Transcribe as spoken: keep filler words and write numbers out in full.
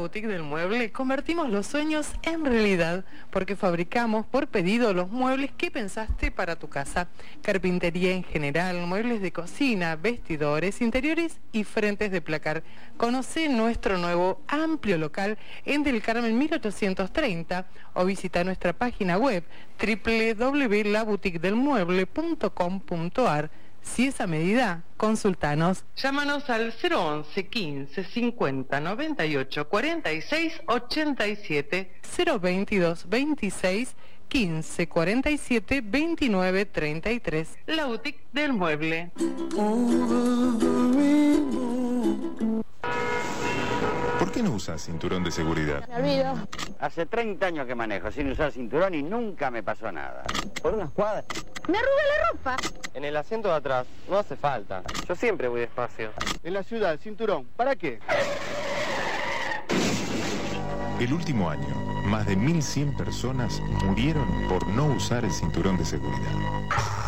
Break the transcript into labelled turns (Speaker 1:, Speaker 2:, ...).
Speaker 1: Boutique del Mueble convertimos los sueños en realidad porque fabricamos por pedido los muebles que pensaste para tu casa. Carpintería en general, muebles de cocina, vestidores, interiores y frentes de placar. Conoce nuestro nuevo amplio local en Del Carmen mil ochocientos treinta o visita nuestra página web doble u doble u doble u punto la boutique del mueble punto com punto a r. Si es a medida, consultanos. Llámanos al cero once quince cincuenta noventa y ocho cuarenta y seis ochenta y siete, cero veintidós veintiséis quince cuarenta y siete veintinueve treinta y tres. La Boutique del Mueble.
Speaker 2: ¿Por qué no usas cinturón de seguridad?
Speaker 3: Me olvido.
Speaker 4: Hace treinta años que manejo sin usar cinturón y nunca me pasó nada.
Speaker 5: Por unas cuadras.
Speaker 3: Me arrugué la ropa.
Speaker 5: En el asiento de atrás, no hace falta. Yo siempre voy despacio.
Speaker 6: En la ciudad, cinturón, ¿para qué?
Speaker 2: El último año, más de mil cien personas murieron por no usar el cinturón de seguridad.